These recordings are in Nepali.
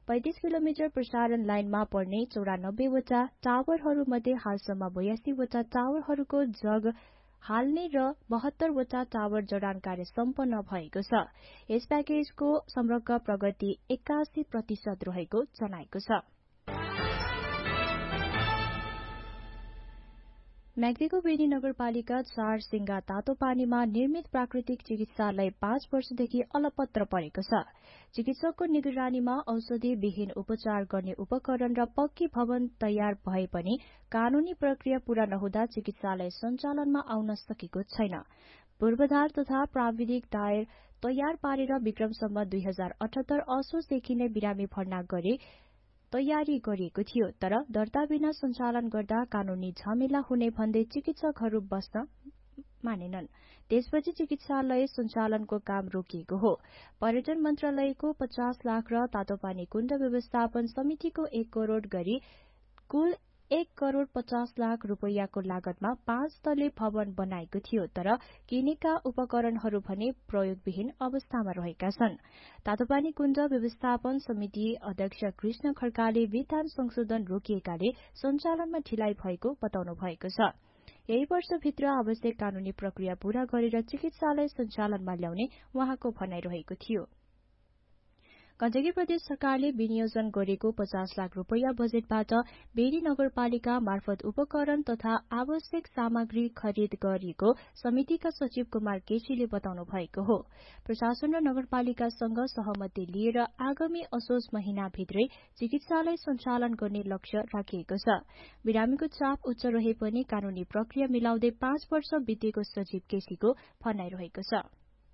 35 किलोमिटर प्रसारण लाइनमा पर्ने 94 वटा टावरहरूमध्ये हालसम्म 82 वटा टावरहरूको जग हाल्ने र 72 वटा टावर जडान कार्य सम्पन्न भएको छ। यस प्याकेजको समग्र प्रगति 81% रहेको जनाएको छ। म्याग्दीको बेनी नगरपालिका 4 सिंगा तातो पानीमा निर्मित प्राकृतिक चिकित्सालय 5 वर्षदेखि अलपत्र परेको छ। चिकित्सकको निगरानीमा औषधिविहीन उपचार गर्ने उपकरण र पक्की भवन तयार भए पनि कानूनी प्रक्रिया पूरा नहुँदा चिकित्सालय सञ्चालनमा आउन सकेको छैन। पूर्वाधार तथा प्राविधिक दायर तयार पारेर विक्रमसम्म 2078 असोजदेखि नै बिरामी भर्ना गरी तयारी गरिएको थियो, तर दर्ता बिना सञ्चालन गर्दा कानूनी झमेला हुने भन्दै चिकित्सकहरू बस्न मानेनन्। त्यसपछि चिकित्सालय सञ्चालनको काम रोकिएको हो। पर्यटन मन्त्रालयको 50 लाख र तातोपानी कुण्ड व्यवस्थापन समितिको 1 करोड़ गरी कुल 1 करोड़ 50 लाख रुपैयाँको लागतमा 5 तले भवन बनाएको थियो, तर किनेका उपकरणहरू भने प्रयोगविहीन अवस्थामा रहेका छन्। तातोपानी कुण्ड व्यवस्थापन समिति अध्यक्ष कृष्ण खड्काले विधान संशोधन रोकिएकाले सञ्चालनमा ढिलाइ भएको बताउनु भएको छ। यही वर्षभित्र आवश्यक कानूनी प्रक्रिया पूरा गरेर चिकित्सालय सञ्चालनमा ल्याउने उहाँको भनाइरहेको थियो। गण्डकी प्रदेश सरकारले विनियोजन गरेको 50 लाख रुपैयाँ बजेटबाट बेनी नगरपालिका मार्फत उपकरण तथा आवश्यक सामग्री खरिद गरिएको समितिका सचिव कुमार केसीले बताउनु भएको हो। प्रशासन र नगरपालिकासँग सहमति लिएर आगामी असोज महिनाभित्रै चिकित्सालय सञ्चालन गर्ने लक्ष्य राखिएको छ। बिरामीको चाप उच्च रहे पनि कानूनी प्रक्रिया मिलाउँदै 5 वर्ष बितेको सचिव केसीको भनाइरहेको छ।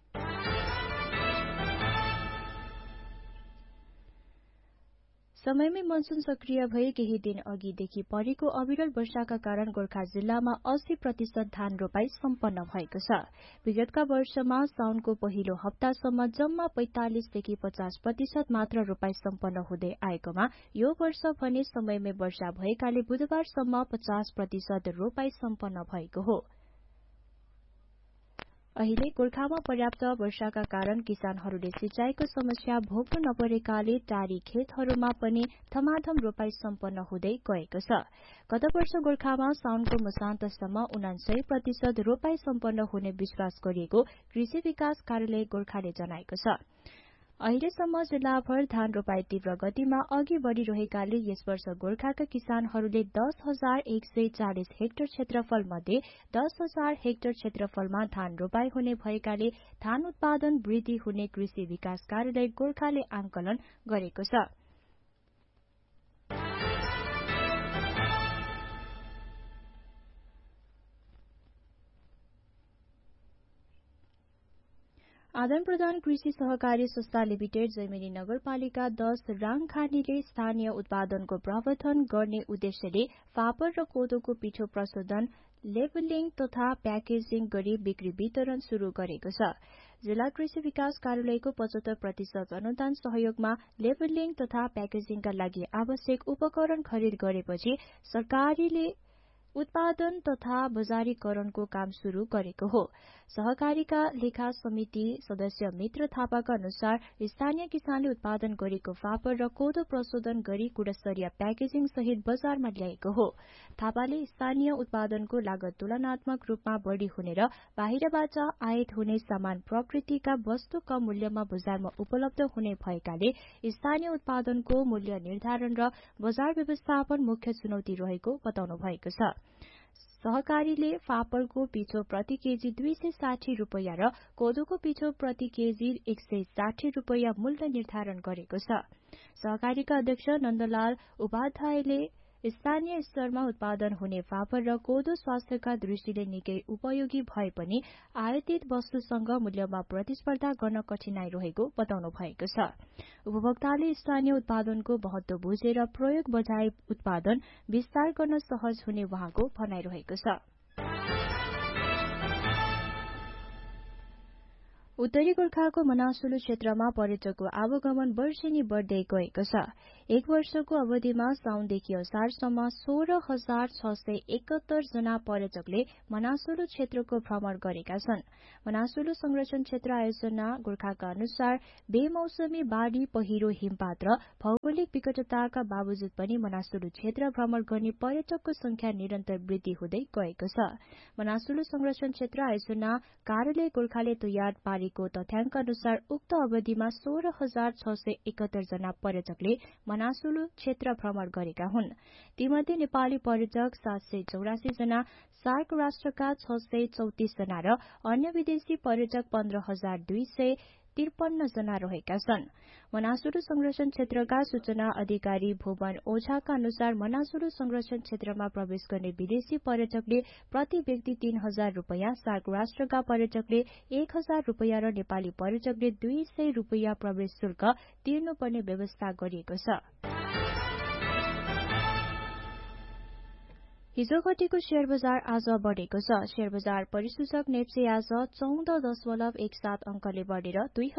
समयमै मनसून सक्रिय भई केही दिन अघिदेखि परेको अविरल वर्षाका कारण गोर्खा जिल्लामा 80% धान रोपाई सम्पन्न भएको छ। विगतका वर्षमा साउनको पहिलो हप्तासम्म जम्मा 45 देखि 50% मात्र रोपाई सम्पन्न हुँदै आएकोमा यो वर्ष भने समयमै वर्षा भएकाले बुधबारसम्म 50% रोपाई सम्पन्न भएको हो। अहिले गोर्खामा पर्याप्त वर्षाका कारण किसानहरूले सिंचाईको समस्या भोग्नु नपरेकाले टारी खेतहरूमा पनि थमाथम रोपाई सम्पन्न हुँदै गएको छ। गत वर्ष गोर्खामा साउनको मसान्तसम्म 99% रोपाई सम्पन्न हुने विश्वास गरिएको कृषि विकास कार्यालय गोर्खाले जनाएको छ। अहिलेसम्म जिल्लाभर धान रोपाई तीव्र गतिमा अघि बढ़िरहेकाले यस वर्ष गोर्खाका किसानहरूले 10,140 हेक्टर क्षेत्रफल मध्ये 10,000 हेक्टर क्षेत्रफलमा धान रोपाई हुने भएकाले धान उत्पादन वृद्धि हुने कृषि विकास कार्यालय गोर्खाले आंकलन गरेको छ। आदान प्रदान कृषि सहकारी संस्था लिमिटेड जैमिनी नगरपालिका 10 राङखानीले स्थानीय उत्पादनको प्रवर्धन गर्ने उद्देश्यले फापर र कोदोको पिठो प्रशोधन, लेबलिङ तथा प्याकेजिङ गरी बिक्री वितरण शुरू गरेको छ। जिल्ला कृषि विकास कार्यालयको 75% अनुदान सहयोगमा लेबलिङ तथा प्याकेजिङका लागि आवश्यक उपकरण खरिद गरेपछि सरकारले उत्पादन तथा बजारीकरणको काम शुरू गरेको हो। सहकारीका लेखा समिति सदस्य मित्र थापाका अनुसार स्थानीय किसानले उत्पादन गरेको फापर र कोदो प्रशोधन गरी गुणस्तरीय प्याकेजिङ सहित बजारमा ल्याएको हो। थापाले स्थानीय उत्पादनको लागत तुलनात्मक रूपमा बढ़ी हुने र बाहिरबाट आयात हुने सामान प्रकृतिका वस्तु कम मूल्यमा बजारमा उपलब्ध हुने भएकाले स्थानीय उत्पादनको मूल्य निर्धारण र बजार व्यवस्थापन मुख्य चुनौती रहेको बताउनु भएको छ। सहकारीले फापरको पिठो प्रति केजी 260 रुपैयाँ र कोदोको पिठो प्रति केजी 160 रुपैयाँ मूल्य निर्धारण गरेको छ। सहकारीका अध्यक्ष नन्दलाल उपाध्यायले स्थानीय स्तरमा उत्पादन हुने फापर र कोदो स्वास्थ्यका दृष्टिले निकै उपयोगी भए पनि आयातित वस्तुसँग मूल्यमा प्रतिस्पर्धा गर्न कठिनाई रहेको बताउनु भएको छ। उपभोक्ताले स्थानीय उत्पादनको महत्व बुझेर प्रयोग बजाई उत्पादन विस्तार गर्न सहज हुने उहाँको भनाइरहेको छ। उत्तरी गोर्खाको मनासुलु क्षेत्रमा पर्यटकको आवागमन वर्षेनी बढ्दै गएको छ। एक वर्षको अवधिमा साउनदेखि असारसम्म 16,671 जना पर्यटकले मनासुलु क्षेत्रको भ्रमण गरेका छन्। मनासुलु संरक्षण क्षेत्र आयोजना गोर्खाका अनुसार बेमौसमी बाढ़ी, पहिरो, हिमपात र भौगोलिक विकटताका बावजुद पनि मनासुलु क्षेत्र भ्रमण गर्ने पर्यटकको संख्या निरन्तर वृद्धि हुँदै गएको छ। मनासुलु संरक्षण क्षेत्र आयोजना कार्यालय गोर्खाले तयार पारेको तथ्याङ्क अनुसार उक्त अवधिमा 16,671 जना पर्यटकले मनासुलु क्षेत्र भ्रमण गरेका हुन्। तीमध्ये नेपाली पर्यटक 784 जना, सार्क राष्ट्रका 634 जना र अन्य विदेशी पर्यटक 15,253 जना रहेका छन्। मनासुलु संरक्षण क्षेत्रका सूचना अधिकारी भुवन ओझाका अनुसार मनासुलु संरक्षण क्षेत्रमा प्रवेश गर्ने विदेशी पर्यटकले प्रति व्यक्ति 3,000 रूपैयाँ, सार्क राष्ट्रका पर्यटकले 1,000 रूपैयाँ र नेपाली पर्यटकले 200 रूपैयाँ प्रवेश शुल्क तिर्नुपर्ने व्यवस्था गरिएको छ। हिजो घटेको शेयर बजार आज बढेको छ। शेयर बजार परिसूचक नेप्से आज 14.17 अंकले बढेर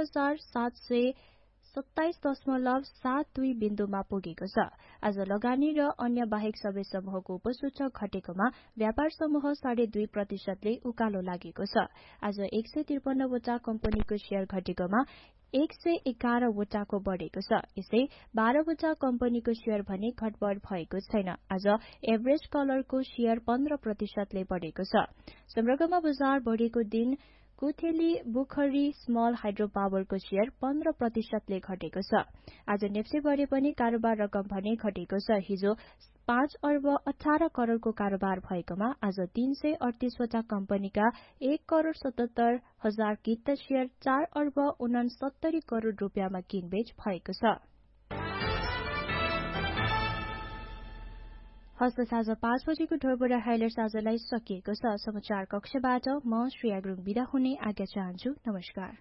2,727.72 बिन्दुमा पुगेको छ। आज लगानी र अन्य बाहेक सबै समूहको उपसूचक घटेकोमा व्यापार समूह 2.5% उकालो लागेको छ। आज 153 वटा कम्पनीको शेयर घटेकोमा 111 वटाको बढेको छ। यसै 12 वटा कम्पनीको शेयर भने घटबढ भएको छैन। आज एभरेज कलरको शेयर 15% बढेको छ। समग्रमा बजार बढेको दिन कुथेली बुखरी स्मल हाइड्रो पावरको शेयर 15% घटेको छ। आज नेप्से बढे पनि कारोबार रकम भने घटेको छ। हिजो 5 अर्ब 18 करोड़को कारोबार भएकोमा आज 338 वटा कम्पनीका 1,77,000 कित शेयर 4 अर्ब 69 करोड़ रूपियाँमा किनबेच भएको छ। हस्त साँझ 5 बजेको ढोरबोरा हाइलाइट्स आजलाई सकिएको छ। समाचार कक्षबाट म श्रेया गुरुङ बिदा हुने आज्ञा चाहन्छु। नमस्कार।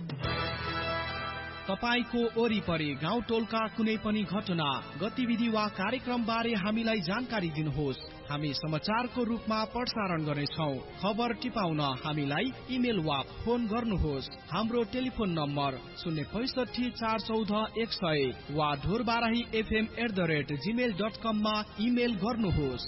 तपाईको वरिपरि गाउँ टोलका कुनै पनि घटना, गतिविधि वा कार्यक्रम बारे हामीलाई जानकारी दिनुहोस्। हामी समाचारको रूपमा प्रसारण गर्नेछौं। खबर टिपाउन हामीलाई इमेल वा फोन गर्नुहोस्। हाम्रो टेलिफोन नम्बर 065 414 100 वा ढोरबाराही@gmail.com मा इमेल गर्नुहोस्।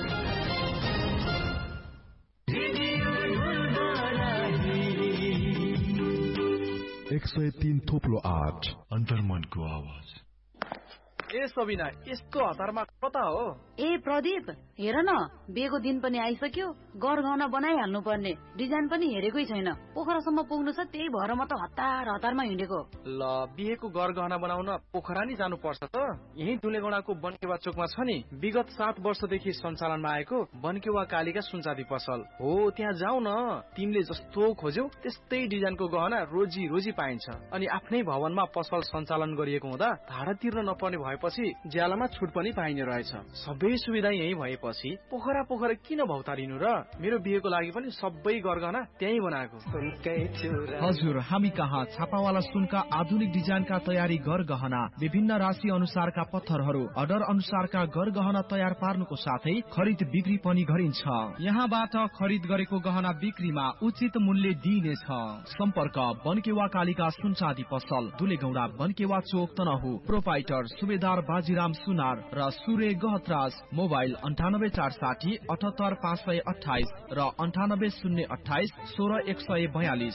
103 थोप्लो 8 अन्तर्मनको आवाज। ए सबिना, यस्तो हतारमा कता हो? ए प्रदीप, हेर न, बिहेको दिन पनि आइसक्यो। गरगहना बनाइहाल्नु पर्ने, डिजाइन पनि हेरेकै छैन। पोखरासम्म पुग्नु छ, त्यही भएर म त हतारमा हिँडेको। ल, बिहेको गरगहना बनाउन पोखरा नि जानु पर्छ त। यही दुलेगौडाको बनकेवा चोकमा छ नि, विगत 7 वर्षदेखि सञ्चालनमा आएको बनकेवा कालीका सुनचाँदी पसल हो। त्यहाँ जाऊ न, तिमीले जस्तो खोज्यौ त्यस्तै डिजाइनको गहना रोजी पाइन्छ। अनि आफ्नै भवनमा पसल सञ्चालन गरिएको हुँदा भाडा तिर्न नपर्ने भएपछि ज्यालामा छुट पनि पाइने रहेछ। सबै सुविधा यही भएपछि पोखरा किन भौतारिनु र? मेरो बिहेको लागि पनि सबै गरगहना त्यही बनाएको। हजुर, हामी कहाँ छापावाला सुनका आधुनिक डिजाइनका तयारी गरगहना, विभिन्न राशि अनुसारका पत्थरहरू, अर्डर अनुसारका गरगहना तयार पार्नुको साथै खरिद बिक्री पनि गरिन्छ। यहाँबाट खरिद गरेको गहना बिक्रीमा उचित मूल्य दिइनेछ। सम्पर्क बनकेवा कालीका सुनचाँदी पसल, दुलेगौडा बनकेवा चोक तनहु। प्रोपाइटर सुबेदार बाजीराम सुनार र सुरे गहतराज। मोबाइल 98460 78528 र 98028 16142।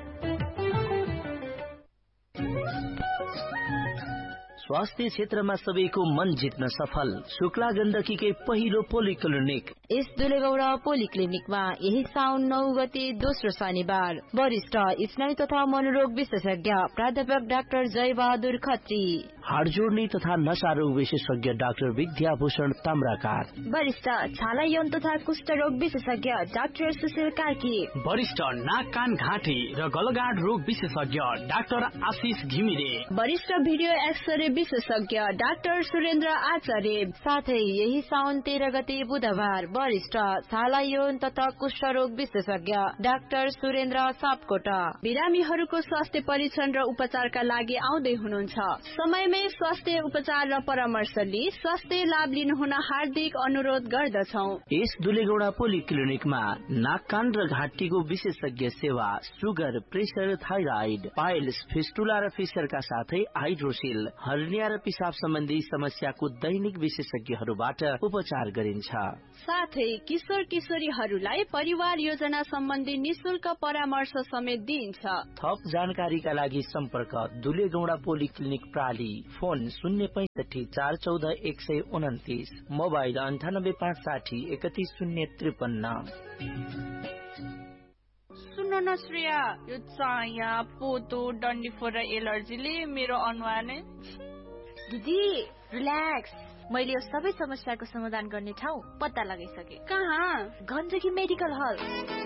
स्वास्थ्य क्षेत्रमा सबैको मन जित्न सफल शुक्ला गण्डकीकै पहिलो पोलिक्लिनिक। यस दुलेगौडा पोलिक्लिनिकमा यही साउन 9 गते दोस्रो शनिबार वरिष्ठ स्नायु तथा मनोरोग विशेषज्ञ प्राध्यापक डाक्टर जय बहादुर खत्री, हाड जोड्ने तथा नशा रोग विशेषज्ञ डाक्टर विद्याभूषण ताम्राकार, वरिष्ठ छाला यौन तथा कुष्ठ रोग विशेषज्ञ डाक्टर सुशील कार्की, वरिष्ठ नाक कान घाँटी र गलगाड रोग विशेषज्ञ डाक्टर आशिष घिमिरे, वरिष्ठ भिडियो एक्सरे विशेषज्ञ डाक्टर सुरेन्द्र आचार्य। साथै यही साउन 13 गते बुधबार वरिष्ठ छाला यौन तथा कुष्ठरोग विशेषज्ञ डाक्टर सुरेन्द्र सापकोटा। बिरामीहरूको स्वास्थ्य परीक्षण र उपचारका लागि आउँदै हुनुहुन्छ। समयमै स्वास्थ्य उपचार र परामर्श लिई स्वास्थ्य लाभ लिनुहुन हार्दिक अनुरोध गर्दछौं। यस दुलेगौडा पोलिक्लिनिकमा नाक कान र घाँटीको विशेषज्ञ सेवा, sugar, pressure, thyroid, piles, fistula र फिसरका साथै हाइड्रोसिल, हर्निया र पिसाब सम्बन्धी समस्याको दैनिक विशेषज्ञहरूबाट उपचार गरिन्छ। साथै किशोर किशोरीहरूलाई परिवार योजना सम्बन्धी निशुल्क परामर्श समेत दिइन्छ। थप जानकारीका लागि सम्पर्क दुलेगौडा पोलिक्लिनिक प्राली, फोन 065 414 129, मोबाइल 98 560 31053। सुन्न न श्रेया, यो चाया, पोतो, डन्डीफोर र एलर्जीले मेरो अनुहार नै। दिदी रिल्याक्स, मैले यो सबै समस्याको समाधान गर्ने ठाउँ पत्ता लगाइसके। कहाँ? गण्डकी मेडिकल हल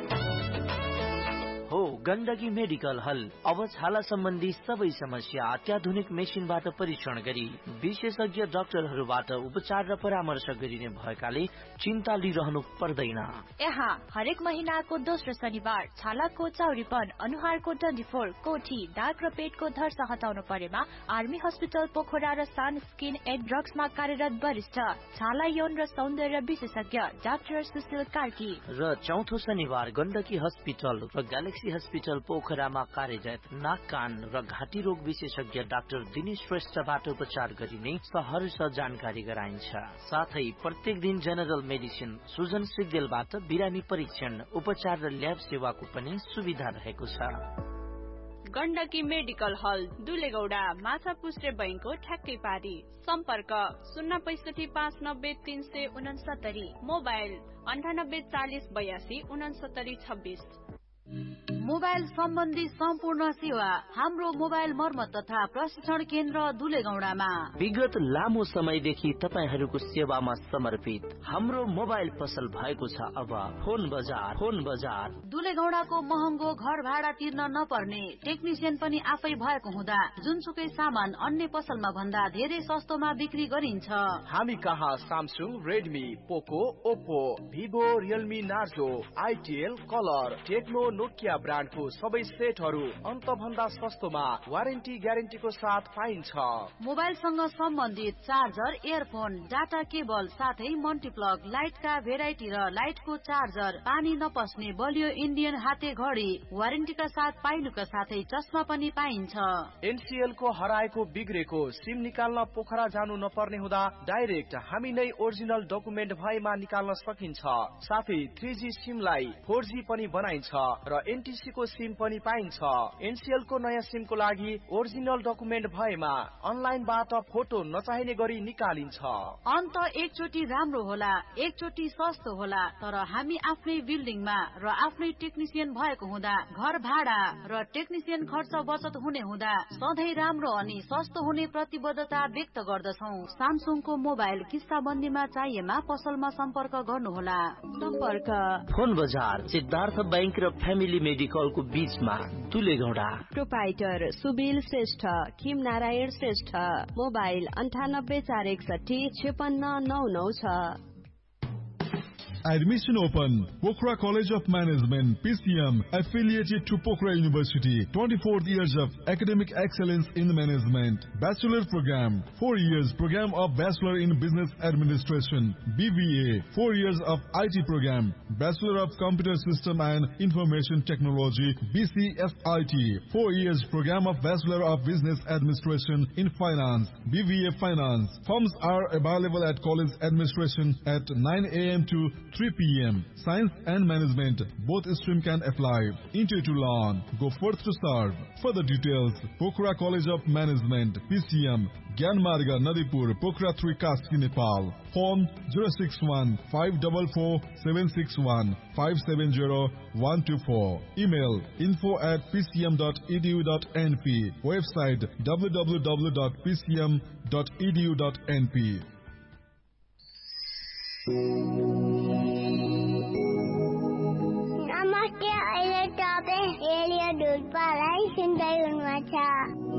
हो। गण्डकी मेडिकल हल अब छाला सम्बन्धी सबै समस्या अत्याधुनिक मेसिनबाट परीक्षण गरी विशेषज्ञ डाक्टरहरूबाट उपचार र परामर्श गरिने भएकाले चिन्ता लिइरहनु पर्दैन। यहाँ हरेक महिनाको दोस्रो शनिबार छालाको चाउरीपन, अनुहारको डन्डीफोर, कोठी, दाग र पेटको धर्सा हटाउनु परेमा आर्मी हस्पिटल पोखरा र सान स्किन एन्ड ड्रग्समा कार्यरत वरिष्ठ छाला यौन र सौन्दर्य विशेषज्ञ डाक्टर सुशील कार्की र चौथो शनिबार गण्डकी हस्पिटल र ग्यालेक्सी हस्पिटल पोखरामा कार्यरत नाक कान र घाँटी रोग विशेषज्ञ डाक्टर दिनेश श्रेष्ठबाट उपचार गरिने सहर्ष जानकारी गराइन्छ। साथै प्रत्येक दिन जनरल मेडिसिन सुजन सिग्देलबाट बिरामी परीक्षण, उपचार र ल्याब सेवाको पनि सुविधा रहेको छ। गण्डकी मेडिकल हल दुलेगौडा, माछापुच्छ्रे बैंकको ठ्याक्कै पारी। सम्पर्क 065 590 369, मोबाइल 98 40 82 69 26। मोबाइल सम्बन्धी सम्पूर्ण सेवा हाम्रो मोबाइल मर्मत तथा प्रशिक्षण केन्द्र दुलेगौडामा। विगत लामो समयदेखि तपाईहरूको सेवामा समर्पित हाम्रो मोबाइल पसल भएको छ। अब फोन बजार दुलेगौडाको महँगो घर भाडा तिर्न नपर्ने, टेक्निसियन पनि आफै भएको हुँदा जुनसुकै सामान अन्य पसलमा भन्दा धेरै सस्तोमा बिक्री गरिन्छ। हामी कहाँ सामसुङ, रेडमी, पोको, Oppo, Vivo, Realme, Narzo, आइटिएल, colour, Tecno, Nokia ब्रान्डको सबै सेटहरू अन्त भन्दा सस्तोमा वारेन्टी ग्यारेन्टीको साथ पाइन्छ। मोबाइलसँग सम्बन्धित चार्जर, इयरफोन, डाटा केबल साथै मल्टिप्लग, लाइटका भेराइटी र लाइटको चार्जर, पानी नपस्ने बलियो इन्डियन हाते घडी वारेन्टीका साथ पाइनुका साथै चस्मा पनि पाइन्छ। एनसीएल को हराएको बिग्रेको सिम निकाल्न पोखरा जानु नपर्ने हुँदा डाइरेक्ट हामी नै ओरिजिनल डकुमेन्ट भएमा निकाल्न सकिन्छ। साथै 3G सिमलाई 4G पनि बनाइन्छ र एनटीसी को सिम पनि पाइन्छ। एनसीएल को नयाँ सिम को लागि ओरिजिनल डकुमेन्ट भएमा अनलाइनबाट फोटो नचाहिने गरी निकालिन्छ। अन्त एकचोटि राम्रो होला, एकचोटि सस्तो होला, तर हामी आफ्नै बिल्डिङमा र आफ्नै टेक्निसियन भएको हुँदा घर भाडा र टेक्निसियन खर्च बचत हुने हुँदा सधैँ राम्रो अनि सस्तो हुने प्रतिबद्धता व्यक्त गर्दछौ। सामसुङको मोबाइल किस्ताबन्दीमा चाहिएमा पसलमा सम्पर्क गर्नुहोला। सम्पर्क फोन बजार, सिद्धार्थ बैंक र फ्यामिली मेडिकलको बीचमा दुलेगौडा। प्रोपाइटर सुबिल श्रेष्ठ, खिम नारायण श्रेष्ठ, मोबाइल 98 461 5699 छ। Admission open. Pokhara College of Management, PCM, affiliated to Pokhara University. 24 years of academic excellence in management. Bachelor program, 4 years program of Bachelor in Business Administration. BBA, 4 years of IT program. Bachelor of Computer System and Information Technology, BCSIT. 4 years program of Bachelor of Business Administration in Finance, BBA Finance. Forms are available at college administration at 9 a.m. to 3 p.m. Science and Management, both stream can apply. Intake to learn, go forth to serve. Further details, Pokhara College of Management, PCM, Gyanmarga, Nadipur, Pokhara 3, Kaski, Nepal. Phone 061 544 761 570 124. Email info@pcm.edu.np. Website www.pcm.edu.np. नमस्ते, अहिले तपाईँ रेडियो ढुल्पालाई सुन्दै हुनुहुन्छ।